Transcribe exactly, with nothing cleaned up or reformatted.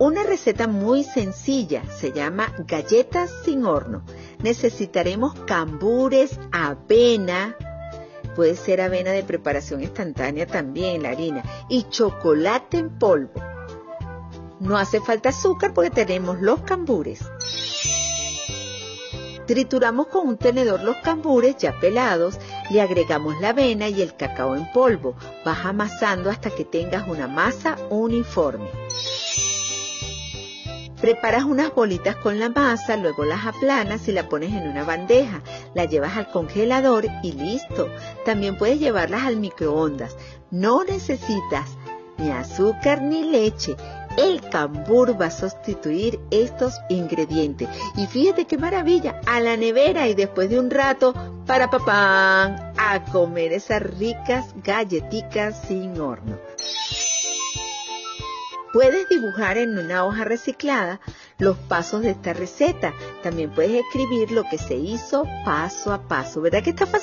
Una receta muy sencilla, se llama galletas sin horno. Necesitaremos cambures, avena, puede ser avena de preparación instantánea también, la harina, y chocolate en polvo. No hace falta azúcar porque tenemos los cambures. Trituramos con un tenedor los cambures ya pelados, le agregamos la avena y el cacao en polvo. Vas amasando hasta que tengas una masa uniforme. Preparas unas bolitas con la masa, luego las aplanas y la pones en una bandeja. La llevas al congelador y listo. También puedes llevarlas al microondas. No necesitas ni azúcar ni leche. El cambur va a sustituir estos ingredientes. Y fíjate qué maravilla, a la nevera y después de un rato, para papán, a comer esas ricas galletitas sin horno. Puedes dibujar en una hoja reciclada los pasos de esta receta. También puedes escribir lo que se hizo paso a paso. ¿Verdad que está fácil?